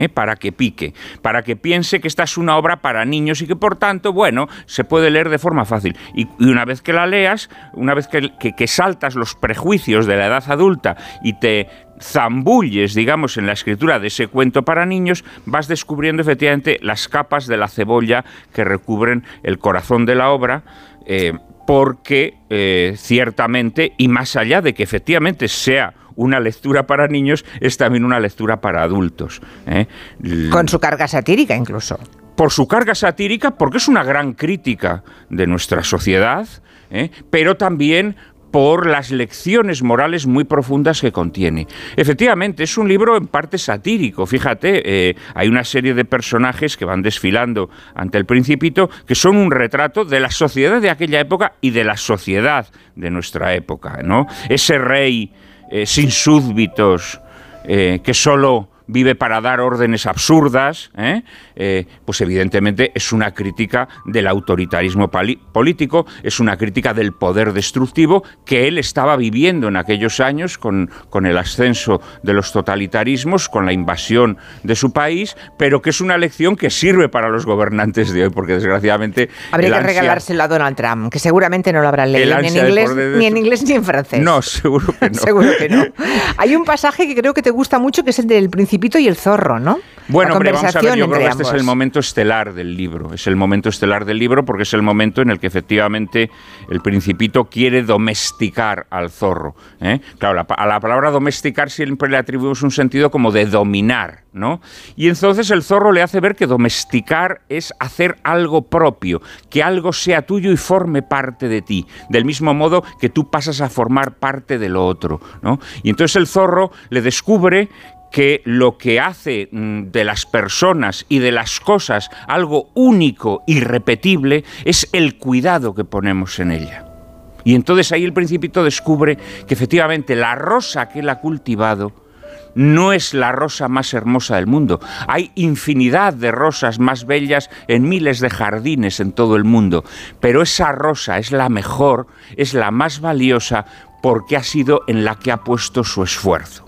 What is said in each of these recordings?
para que pique, para que piense que esta es una obra para niños y que por tanto, bueno, se puede leer de forma fácil. Y una vez que la leas, una vez que saltas los prejuicios de la edad adulta y te zambulles, digamos, en la escritura de ese cuento para niños, vas descubriendo efectivamente las capas de la cebolla que recubren el corazón de la obra, porque ciertamente, y más allá de que efectivamente sea una lectura para niños, es también una lectura para adultos. Con su carga satírica incluso. Por su carga satírica, porque es una gran crítica de nuestra sociedad, pero también por las lecciones morales muy profundas que contiene. Efectivamente, es un libro en parte satírico. Fíjate, hay una serie de personajes que van desfilando ante el Principito que son un retrato de la sociedad de aquella época y de la sociedad de nuestra época, ¿no? Ese rey sin súbditos, que solo vive para dar órdenes absurdas, pues evidentemente es una crítica del autoritarismo político, es una crítica del poder destructivo que él estaba viviendo en aquellos años con el ascenso de los totalitarismos, con la invasión de su país, pero que es una lección que sirve para los gobernantes de hoy, porque desgraciadamente... Habría que regalárselo a Donald Trump, que seguramente no lo habrán leído ni en inglés ni en francés. No, seguro que no. Seguro que no. Hay un pasaje que creo que te gusta mucho, que es el del Principito y el zorro, ¿no? Bueno, hombre, vamos a ver, yo creo que este es el momento estelar del libro. Es el momento estelar del libro porque es el momento en el que efectivamente el Principito quiere domesticar al zorro. Claro, a la palabra domesticar siempre le atribuimos un sentido como de dominar, ¿no? Y entonces el zorro le hace ver que domesticar es hacer algo propio, que algo sea tuyo y forme parte de ti, del mismo modo que tú pasas a formar parte de lo otro, ¿no? Y entonces el zorro le descubre que lo que hace de las personas y de las cosas algo único, irrepetible, es el cuidado que ponemos en ella. Y entonces ahí el Principito descubre que efectivamente la rosa que él ha cultivado no es la rosa más hermosa del mundo. Hay infinidad de rosas más bellas en miles de jardines en todo el mundo, pero esa rosa es la mejor, es la más valiosa porque ha sido en la que ha puesto su esfuerzo.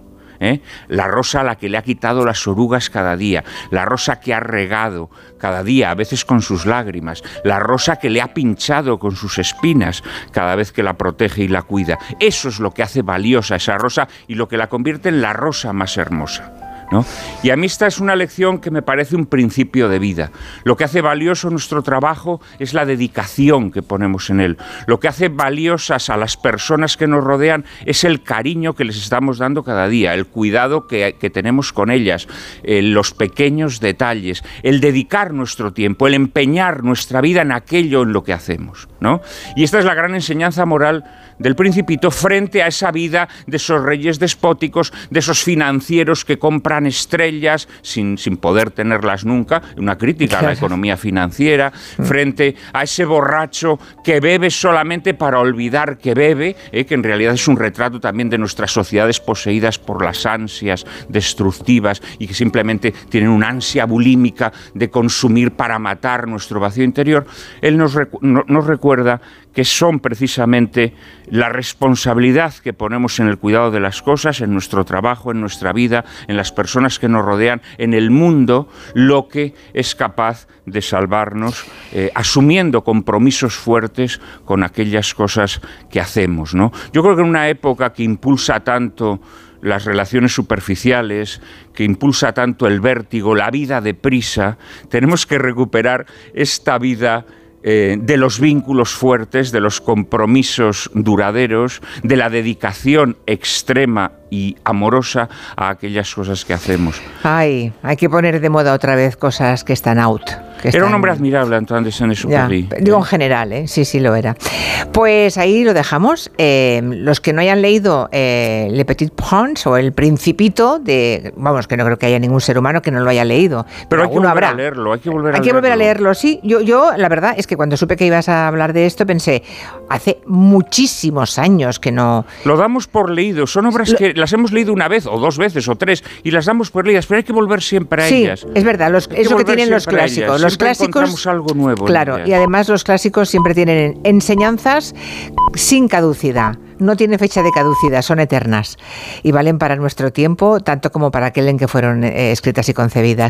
La rosa a la que le ha quitado las orugas cada día, la rosa que ha regado cada día, a veces con sus lágrimas, la rosa que le ha pinchado con sus espinas cada vez que la protege y la cuida. Eso es lo que hace valiosa esa rosa y lo que la convierte en la rosa más hermosa, ¿no? Y a mí esta es una lección que me parece un principio de vida. Lo que hace valioso nuestro trabajo es la dedicación que ponemos en él. Lo que hace valiosas a las personas que nos rodean es el cariño que les estamos dando cada día, el cuidado que tenemos con ellas, los pequeños detalles, el dedicar nuestro tiempo, el empeñar nuestra vida en aquello en lo que hacemos, ¿no? Y esta es la gran enseñanza moral del Principito frente a esa vida de esos reyes despóticos, de esos financieros que compran estrellas sin poder tenerlas nunca, una crítica a la economía financiera, frente a ese borracho que bebe solamente para olvidar que bebe, que en realidad es un retrato también de nuestras sociedades poseídas por las ansias destructivas y que simplemente tienen una ansia bulímica de consumir para matar nuestro vacío interior. Él nos recuerda que son precisamente la responsabilidad que ponemos en el cuidado de las cosas, en nuestro trabajo, en nuestra vida, en las personas que nos rodean, en el mundo, lo que es capaz de salvarnos, asumiendo compromisos fuertes con aquellas cosas que hacemos, ¿no? Yo creo que en una época que impulsa tanto las relaciones superficiales, que impulsa tanto el vértigo, la vida deprisa, tenemos que recuperar esta vida de los vínculos fuertes, de los compromisos duraderos, de la dedicación extrema y amorosa a aquellas cosas que hacemos. Ay, hay que poner de moda otra vez cosas que están out. Era un hombre admirable, Antoine de Saint-Exupéry. Digo en general, sí lo era. Pues ahí lo dejamos. Los que no hayan leído Le Petit Prince o El Principito, vamos, que no creo que haya ningún ser humano que no lo haya leído. Pero hay que volver a leerlo, hay que volver a leerlo, sí. Yo, la verdad, es que cuando supe que ibas a hablar de esto, pensé, hace muchísimos años que no... Lo damos por leído, son obras que las hemos leído una vez, o dos veces, o tres, y las damos por leídas, pero hay que volver siempre a ellas. Sí, es verdad, es lo que tienen los clásicos. Los clásicos encontramos algo nuevo. Claro, y además los clásicos siempre tienen enseñanzas sin caducidad. No tienen fecha de caducidad, son eternas y valen para nuestro tiempo, tanto como para aquel en que fueron escritas y concebidas.